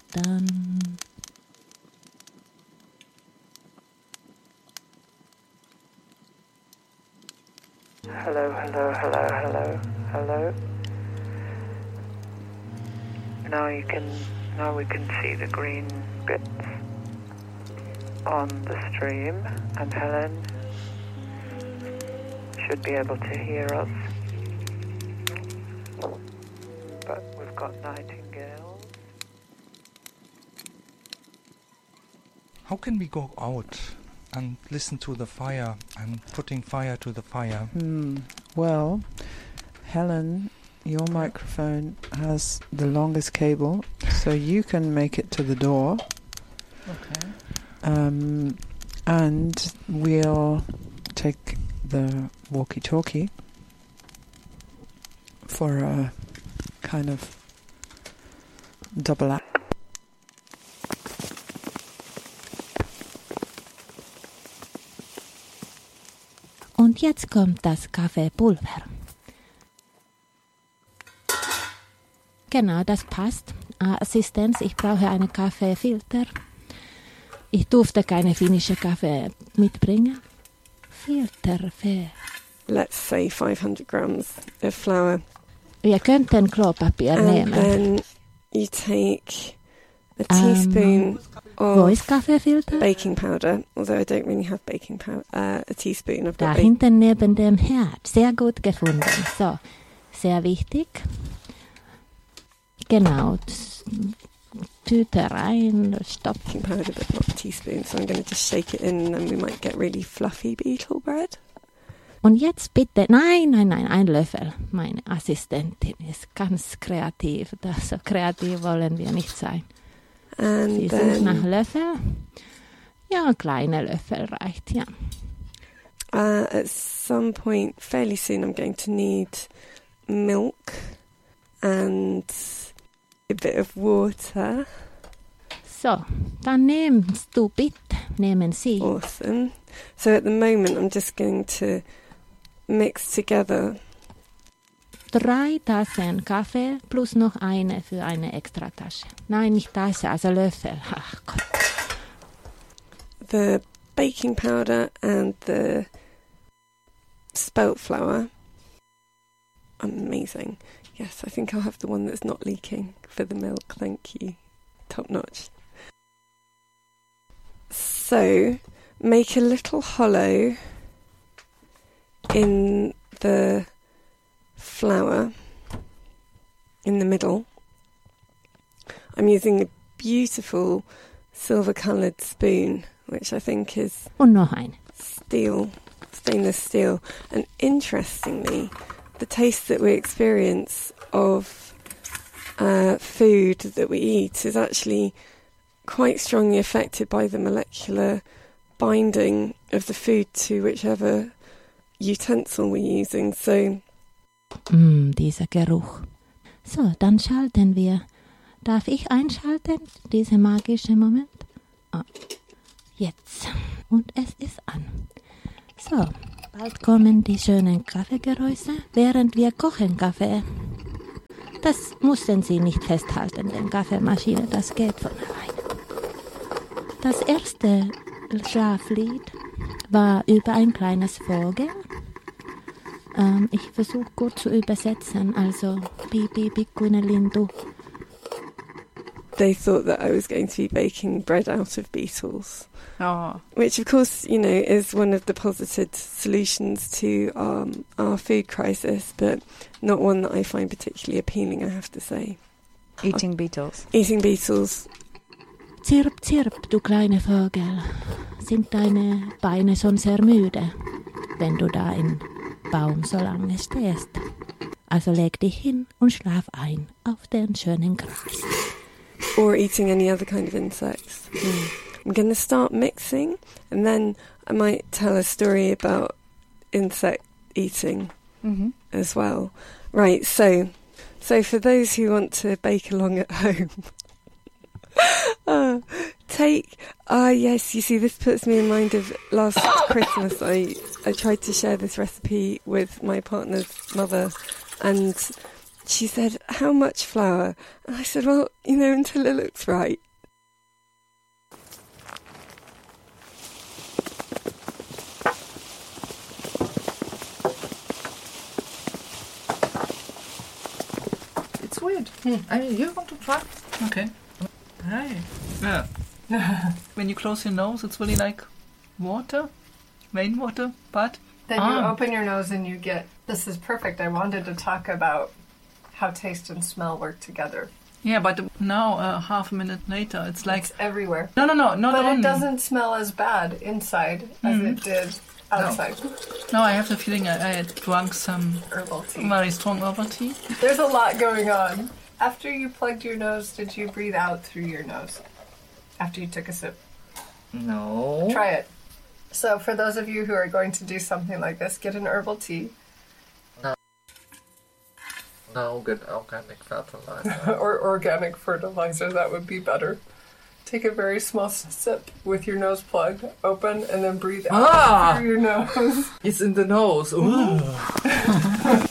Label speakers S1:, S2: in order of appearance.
S1: done.
S2: Hello, hello, hello, hello, hello. Now we can see the green bits on the stream, and Helen should be able to hear us. But we've got nightingales.
S3: How can we go out and listen to the fire and putting fire to the fire?
S4: Well, Helen, your microphone has the longest cable, so you can make it to the door.
S1: Okay.
S4: And we'll take the walkie-talkie for a kind of double act.
S1: Und jetzt kommt das Kaffeepulver. Genau, das passt. Assistenz, ich brauche einen Kaffeefilter. Ich durfte keine finnische Kaffee mitbringen. Filter för...
S5: Let's say 500 grams of flour.
S1: Wir könnten Klopapier
S5: And
S1: nehmen.
S5: then you take a teaspoon
S1: Wo
S5: of
S1: ist Kaffeefilter?
S5: baking powder, although I don't really have baking powder. A teaspoon of
S1: Da hinten neben dem Herd. Sehr gut gefunden. So, sehr wichtig. Genau. Tüte rein, stopp.
S5: baking powder, but not a teaspoon. So I'm going to just shake it in, and then we might get really fluffy beetle bread.
S1: Und jetzt bitte, nein, ein Löffel. Meine Assistentin ist ganz kreativ. So kreativ wollen wir nicht sein.
S5: And
S1: Sie sucht nach
S5: then
S1: Löffel. Ja, ein kleiner Löffel reicht, ja.
S5: at some point fairly soon I'm going to need milk and a bit of water.
S1: So, dann nehmen Sie.
S5: Awesome. So at the moment I'm just going to mix together
S1: 3 Tassen Kaffee plus noch eine für eine Extratasche. Nein, nicht Tasse, also Löffel. Ach Gott.
S5: the baking powder and the spelt flour. Amazing. Yes, I think I'll have the one that's not leaking for the milk. Thank you. Top notch. So, make a little hollow in the flour in the middle. I'm using a beautiful silver-coloured spoon, which I think is
S1: Und noch ein.
S5: stainless steel. And interestingly, the taste that we experience of food that we eat is actually quite strongly affected by the molecular binding of the food to whichever utensil we're using. So,
S1: Dieser Geruch. So, dann schalten wir. Darf ich einschalten, dieser magische Moment? Ah, jetzt. Und es ist an. So, bald kommen die schönen Kaffeegeräusche, während wir kochen Kaffee. Das mussten Sie nicht festhalten, denn Kaffeemaschine, das geht von alleine. Das erste Schlaflied war über ein kleines Vogel. Ich versuche kurz zu übersetzen, also Pipi pikkuinen lintu.
S5: they thought that I was going to be baking bread out of beetles.
S4: Oh.
S5: Which, of course, you know, is one of the posited solutions to our food crisis, but not one that I find particularly appealing, I have to say.
S4: Eating beetles.
S5: Eating beetles.
S1: Zirp, zirp, du kleine Vogel. Sind deine Beine schon sehr müde, wenn du da im Baum so lange stehst? Also leg dich hin und schlaf ein auf den schönen Gras.
S5: Or eating any other kind of insects. I'm going to start mixing, and then I might tell a story about insect eating as well. Right, so for those who want to bake along at home, yes, you see, this puts me in mind of last Christmas. I tried to share this recipe with my partner's mother, and she said, how much flour? And I said, well, until it looks right.
S6: It's weird. I mean, you want to try? Okay. Hi. Yeah. When you close your nose, it's really like water, rainwater, but...
S7: Then you open your nose and you get... This is perfect. I wanted to talk about how taste and smell work together.
S6: Yeah, but now, half a minute later, it's like...
S7: It's everywhere.
S6: No, not
S7: but
S6: only.
S7: It doesn't smell as bad inside as it did outside.
S6: No, I have the feeling I had drunk some...
S7: Herbal tea.
S6: Very strong herbal tea.
S7: There's a lot going on. After you plugged your nose, did you breathe out through your nose? After you took a sip?
S6: No.
S7: Try it. So for those of you who are going to do something like this, get an herbal tea.
S8: No good organic fertilizer.
S7: Or organic fertilizer, that would be better. Take a very small sip with your nose plugged, open, and then breathe out through your nose.
S6: It's in the nose. Ooh.